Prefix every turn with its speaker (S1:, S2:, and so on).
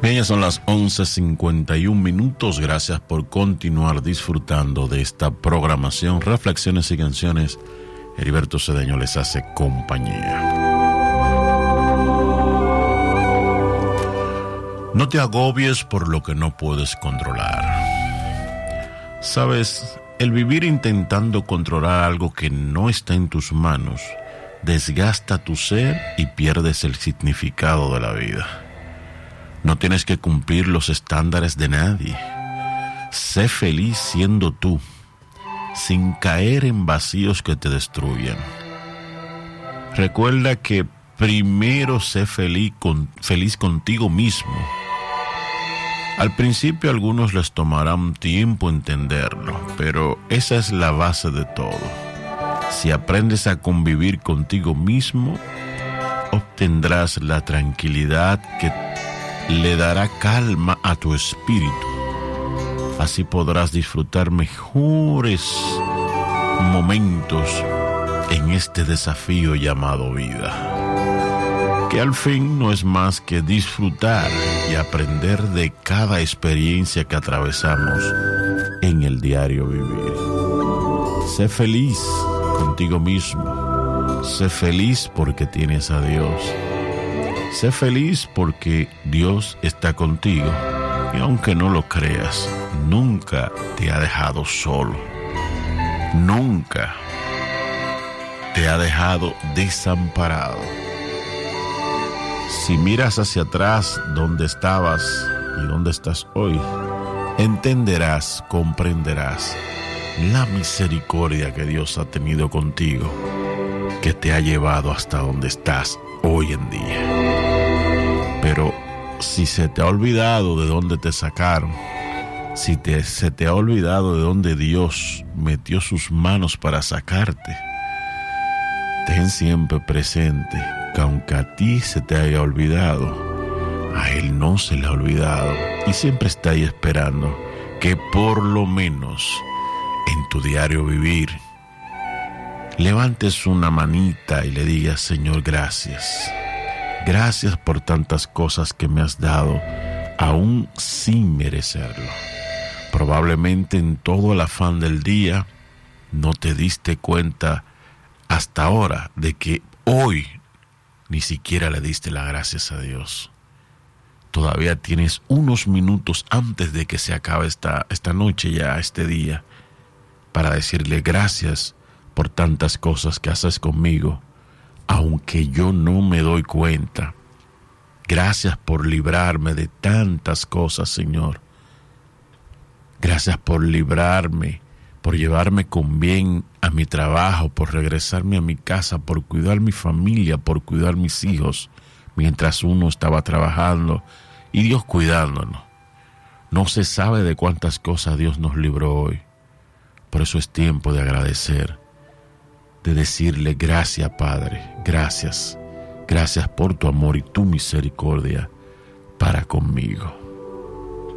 S1: Bien, ya son las 11:51. Gracias por continuar disfrutando de esta programación. Reflexiones y canciones. Heriberto Cedeño les hace compañía. No te agobies por lo que no puedes controlar. Sabes, el vivir intentando controlar algo que no está en tus manos desgasta tu ser y pierdes el significado de la vida. No tienes que cumplir los estándares de nadie. Sé feliz siendo tú, sin caer en vacíos que te destruyan. Recuerda que primero sé feliz contigo mismo. Al principio a algunos les tomará un tiempo entenderlo, pero esa es la base de todo. Si aprendes a convivir contigo mismo, obtendrás la tranquilidad que le dará calma a tu espíritu. Así podrás disfrutar mejores momentos en este desafío llamado vida, que al fin no es más que disfrutar y aprender de cada experiencia que atravesamos en el diario vivir. Sé feliz contigo mismo. Sé feliz porque tienes a Dios. Sé feliz porque Dios está contigo y aunque no lo creas, nunca te ha dejado solo. Nunca te ha dejado desamparado. Si miras hacia atrás donde estabas y donde estás hoy, entenderás, comprenderás la misericordia que Dios ha tenido contigo, que te ha llevado hasta donde estás hoy en día. Pero si se te ha olvidado de dónde te sacaron, se te ha olvidado de dónde Dios metió sus manos para sacarte, ten siempre presente que aunque a ti se te haya olvidado, a Él no se le ha olvidado y siempre está ahí esperando que por lo menos en tu diario vivir levantes una manita y le digas: Señor, gracias. Gracias por tantas cosas que me has dado, aún sin merecerlo. Probablemente en todo el afán del día no te diste cuenta hasta ahora de que hoy ni siquiera le diste las gracias a Dios. Todavía tienes unos minutos antes de que se acabe esta noche, ya este día, para decirle gracias por tantas cosas que haces conmigo, aunque yo no me doy cuenta. Gracias por librarme de tantas cosas, Señor. Gracias por librarme, por llevarme con bien a mi trabajo, por regresarme a mi casa, por cuidar mi familia, por cuidar mis hijos, mientras uno estaba trabajando y Dios cuidándonos. No se sabe de cuántas cosas Dios nos libró hoy. Por eso es tiempo de agradecer, de decirle gracias, Padre, gracias. Gracias por tu amor y tu misericordia para conmigo.